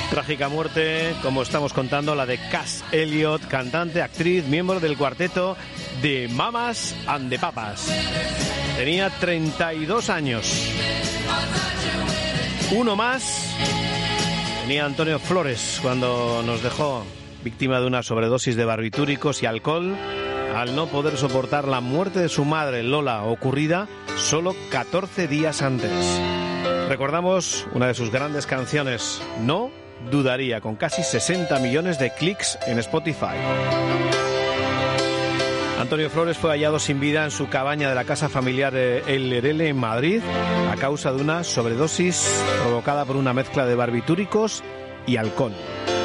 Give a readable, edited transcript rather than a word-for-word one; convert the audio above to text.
Trágica muerte, como estamos contando, la de Cass Elliot, cantante, actriz, miembro del cuarteto de Mamas and the Papas. Tenía 32 años. Uno más tenía Antonio Flores cuando nos dejó, víctima de una sobredosis de barbitúricos y alcohol, al no poder soportar la muerte de su madre, Lola, ocurrida solo 14 días antes. Recordamos una de sus grandes canciones, No Dudaría, con casi 60 millones de clics en Spotify. Antonio Flores fue hallado sin vida en su cabaña de la casa familiar de El Lerele, en Madrid, a causa de una sobredosis provocada por una mezcla de barbitúricos y alcohol.